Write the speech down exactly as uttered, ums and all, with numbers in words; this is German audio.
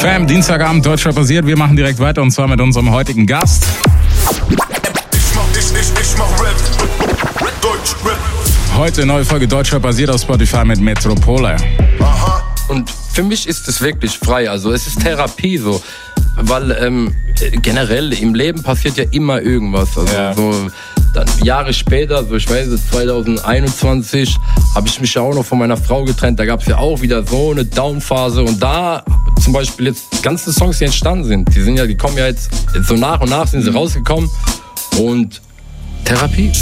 Fam, Dienstagabend, Deutschrap basiert. Wir machen direkt weiter und zwar mit unserem heutigen Gast. Ich mach, ich, ich, ich mach Rap. Deutschrap. Heute neue Folge Deutschrap basiert auf Spotify mit Metropole. Aha. Und für mich ist es wirklich frei, also es ist Therapie so, weil ähm, generell im Leben passiert ja immer irgendwas, also ja. so dann Jahre später, so ich weiß zwanzig einundzwanzig, habe ich mich ja auch noch von meiner Frau getrennt, da gab es ja auch wieder so eine Downphase und da zum Beispiel jetzt die ganzen Songs, die entstanden sind, die sind ja, die kommen ja jetzt, jetzt so nach und nach sind sie rausgekommen und Therapie.